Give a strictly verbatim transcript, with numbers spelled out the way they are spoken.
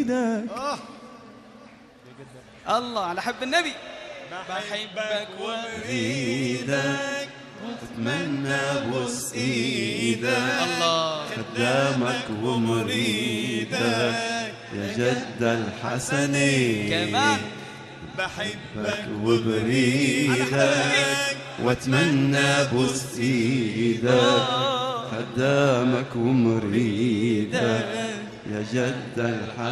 ومريدك. الله على حب النبي. بحبك ومريدك واتمنى ابوس ايدك. الله خدامك ومريدك يا جد الحسني. كمان بحبك وبريدك واتمنى ابوس ايدك. خدامك ومريدك يا جد الحسني.